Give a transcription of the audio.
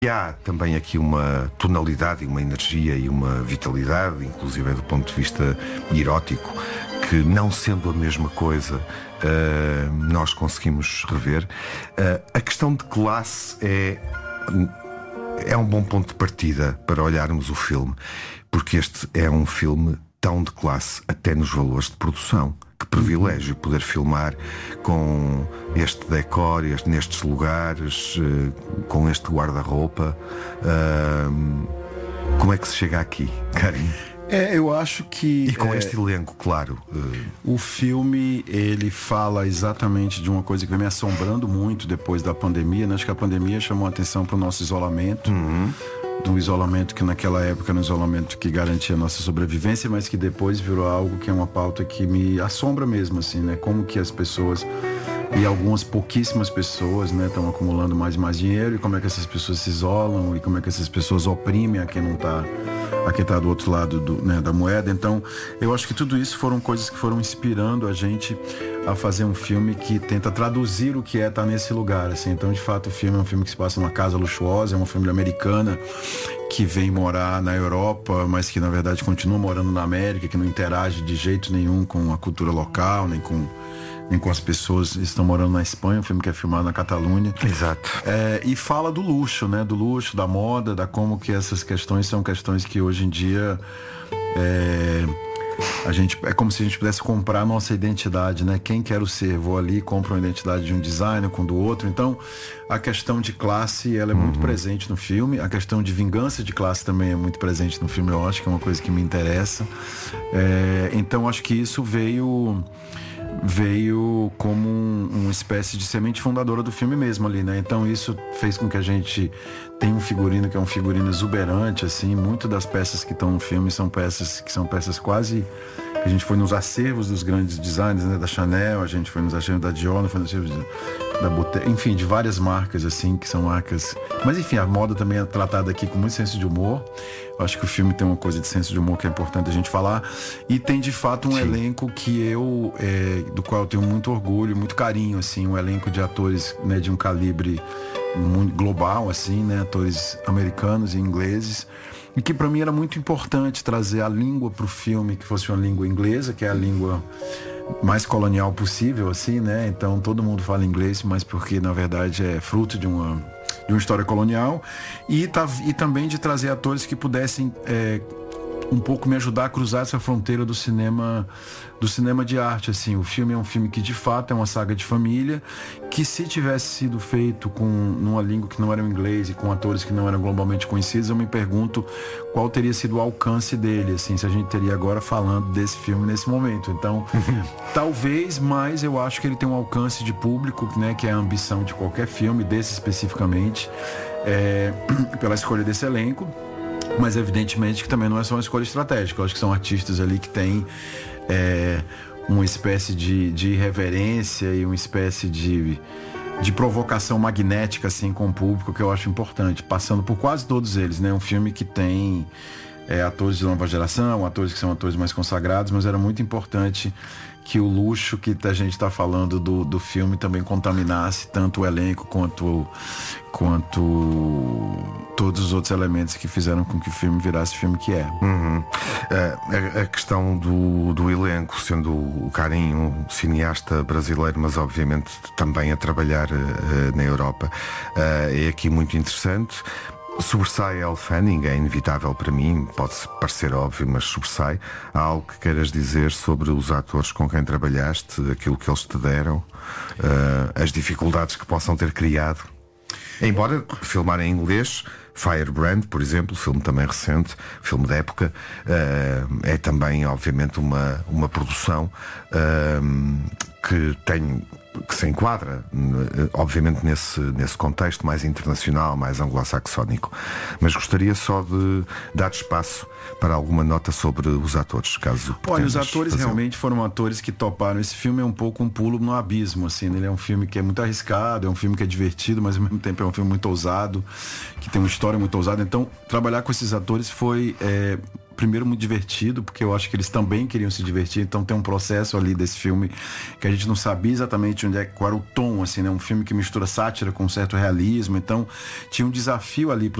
E há também aqui uma tonalidade, uma energia e uma vitalidade, inclusive do ponto de vista erótico, que, não sendo a mesma coisa, nós conseguimos rever. A questão de classe é um bom ponto de partida para olharmos o filme, porque este é um filme tão de classe, até nos valores de produção. Que privilégio poder filmar com este decor, nestes lugares, com este guarda-roupa. Como é que se chega aqui, Karim? Eu acho que... E com este elenco, claro. O filme, ele fala exatamente de uma coisa que vem me assombrando muito depois da pandemia, né? Acho que a pandemia chamou a atenção para o nosso isolamento. Do isolamento que naquela época era um isolamento que garantia a nossa sobrevivência, mas que depois virou algo que é uma pauta que me assombra mesmo, assim, né? Como que as pessoas, e algumas pouquíssimas pessoas, né, estão acumulando mais e mais dinheiro, e como é que essas pessoas se isolam, e como é que essas pessoas oprimem a quem não tá, a quem tá do outro lado da moeda. Então, eu acho que tudo isso foram coisas que foram inspirando a gente a fazer um filme que tenta traduzir o que é estar nesse lugar, assim. Então, de fato, o filme é um filme que se passa numa casa luxuosa, é uma família americana que vem morar na Europa, mas que na verdade continua morando na América, que não interage de jeito nenhum com a cultura local, nem com as pessoas que estão morando na Espanha, um filme que é filmado na Catalunha. Exato. E fala do luxo, né? Do luxo, da moda, da como que essas questões são questões que hoje em dia é como se a gente pudesse comprar a nossa identidade, né? Quem quero ser? Vou ali e compro uma identidade de um designer com do outro. Então, a questão de classe, ela é muito presente no filme. A questão de vingança de classe também é muito presente no filme. Eu acho que é uma coisa que me interessa. Então, acho que isso veio como uma espécie de semente fundadora do filme mesmo ali, né? Então isso fez com que a gente tenha um figurino que é um figurino exuberante, assim. Muito das peças que estão no filme são peças quase... A gente foi nos acervos dos grandes designers, né? Da Chanel, a gente foi nos acervos da Dior, foi nos acervos da Bottega, enfim, de várias marcas, assim, que são marcas... Mas enfim, a moda também é tratada aqui com muito senso de humor. Eu acho que o filme tem uma coisa de senso de humor que é importante a gente falar. E tem, de fato, um elenco que do qual eu tenho muito orgulho, muito carinho, assim. Um elenco de atores, né, de um calibre muito global, assim, né? Atores americanos e ingleses. E que para mim era muito importante trazer a língua para o filme, que fosse uma língua inglesa, que é a língua mais colonial possível, assim, né? Então todo mundo fala inglês, mas porque na verdade é fruto de uma história colonial. E também de trazer atores que pudessem um pouco me ajudar a cruzar essa fronteira do cinema de arte, assim. O filme é um filme que de fato é uma saga de família, que se tivesse sido feito numa língua que não era o inglês e com atores que não eram globalmente conhecidos, eu me pergunto qual teria sido o alcance dele, assim, se a gente teria agora falando desse filme nesse momento. Então, talvez, mas eu acho que ele tem um alcance de público, né, que é a ambição de qualquer filme, desse especificamente, pela escolha desse elenco. Mas evidentemente que também não é só uma escolha estratégica. Eu acho que são artistas ali que têm uma espécie de irreverência e uma espécie de provocação magnética, assim, com o público, que eu acho importante, passando por quase todos eles, né? Um filme que tem atores de nova geração, atores que são atores mais consagrados, mas era muito importante que o luxo que a gente está falando do filme também contaminasse tanto o elenco quanto todos os outros elementos que fizeram com que o filme virasse o filme que é. A questão do elenco, sendo o Karim um cineasta brasileiro, mas obviamente também a trabalhar na Europa, é aqui muito interessante. Sobressai Elle Fanning, é inevitável para mim, pode parecer óbvio, mas sobressai. Há algo que queiras dizer sobre os atores com quem trabalhaste, aquilo que eles te deram, as dificuldades que possam ter criado? Embora filmar em inglês, Firebrand, por exemplo, filme também recente, filme da época, é também, obviamente, uma produção que se enquadra, obviamente, nesse contexto mais internacional, mais anglo-saxónico. Mas gostaria só de dar espaço para alguma nota sobre os atores, caso... Olha, os atores realmente foram atores que toparam. Esse filme é um pouco um pulo no abismo, assim, né? Ele é um filme que é muito arriscado, é um filme que é divertido, mas ao mesmo tempo é um filme muito ousado, que tem uma história muito ousada. Então, trabalhar com esses atores foi... primeiro muito divertido, porque eu acho que eles também queriam se divertir, então tem um processo ali desse filme que a gente não sabia exatamente qual era o tom, assim, né? Um filme que mistura sátira com um certo realismo, então tinha um desafio ali